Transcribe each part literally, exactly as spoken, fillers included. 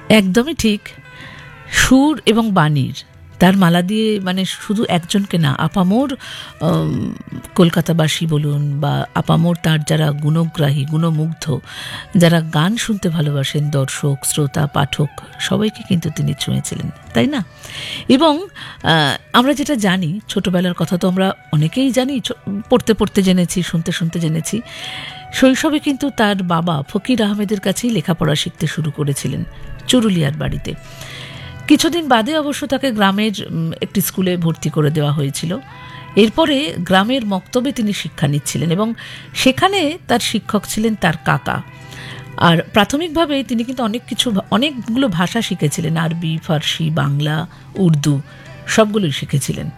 একদমই ঠিক। সুর এবং বাণীর তার মালা দিয়ে মানে শুধু একজনকে না, আপামোর কলকাতাবাসী বলুন বা আপামোর তার যারা গুণগ্রাহী গুণমুগ্ধ, যারা গান শুনতে ভালোবাসেন, দর্শক শ্রোতা পাঠক, সবাইকে কিন্তু তিনি ছুঁয়েছিলেন, তাই না? এবং আমরা যেটা জানি, ছোটবেলার কথা তো আমরা অনেকেই জানি, পড়তে পড়তে জেনেছি, শুনতে শুনতে জেনেছি, শৈশবে কিন্তু তার বাবা ফকির আহমেদের কাছেই লেখাপড়া শিখতে শুরু করেছিলেন চুরুলিয়ার বাড়িতে। কিছুদিন বাদে অবশ্য তাকে গ্রামের একটি স্কুলে ভর্তি করে দেওয়া হয়েছিল। এরপরে গ্রামের মক্তবে তিনি শিক্ষা নিচ্ছিলেন এবং সেখানে তার শিক্ষক ছিলেন তার কাকা। আর প্রাথমিকভাবে তিনি কিন্তু অনেক কিছু অনেকগুলো ভাষা শিখেছিলেন, আরবি, ফার্সি, বাংলা, উর্দু সবগুলোই শিখেছিলেন।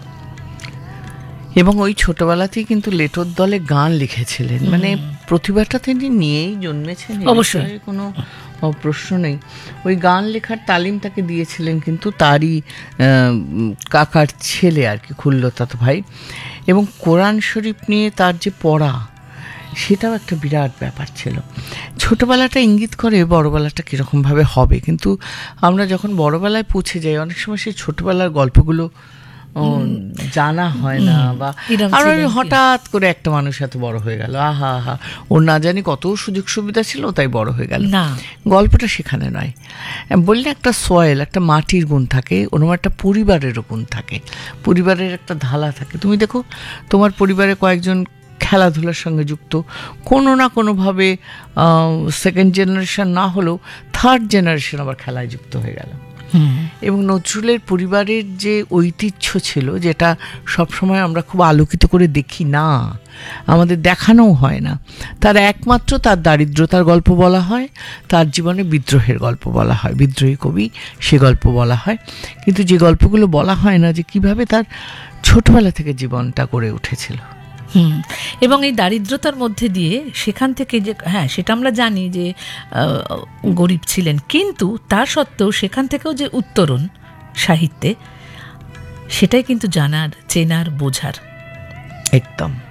এবং ওই ছোটবেলাতেই কিন্তু লেটোর দলে গান লিখেছিলেন, মানে প্রতিভাটা তিনি নিয়েই জন্মেছেন, অবশ্যই কোনো প্রশ্ন নেই। ওই গান লেখার তালিম তাকে দিয়েছিলেন কিন্তু তারই কাকার ছেলে আর কি, খুল্লতাত ভাই। এবং কোরআন শরীফ নিয়ে তার যে পড়া, সেটাও একটা বিরাট ব্যাপার ছিল। ছোটবেলাটা ইঙ্গিত করে বড়বেলাটা কীরকমভাবে হবে, কিন্তু আমরা যখন বড়বেলায় পৌঁছে যাই অনেক সময় সেই ছোটবেলার গল্পগুলো জানা হয় না, বা আর হঠাৎ করে একটা মানুষ এত বড় হয়ে গেল, আহা আহা, ওর না জানি কত সুযোগ সুবিধা ছিল তাই বড় হয়ে গেল। না, গল্পটা সেখানে নয়। বললে একটা সয়েল, একটা মাটির গুণ থাকে, ওরকম একটা পরিবারেরও গুণ থাকে, পরিবারের একটা ধালা থাকে। তুমি দেখো তোমার পরিবারে কয়েকজন খেলাধুলার সঙ্গে যুক্ত, কোনো না কোনোভাবে সেকেন্ড জেনারেশন না হলেও থার্ড জেনারেশন আবার খেলায় যুক্ত হয়ে গেল। এবং নজরুলের পরিবারের যে ঐতিহ্য ছিল, যেটা সবসময় আমরা খুব আলোকিত করে দেখি না, আমাদের দেখানোও হয় না, তার একমাত্র তার দারিদ্রতার গল্প বলা হয়, তার জীবনে বিদ্রোহের গল্প বলা হয়, বিদ্রোহী কবি সে গল্প বলা হয়, কিন্তু যে গল্পগুলো বলা হয় না যে কিভাবে তার ছোটবেলা থেকে জীবনটা গড়ে উঠেছিল। হুম এবং এই দারিদ্রতার মধ্যে দিয়ে সেখান থেকে যে, হ্যাঁ সেটা আমরা জানি যে গরিব ছিলেন, কিন্তু তা সত্ত্বেও সেখান থেকেও যে উত্তরণ সাহিত্যে, সেটাই কিন্তু জানার, চেনার, বোঝার। একদম।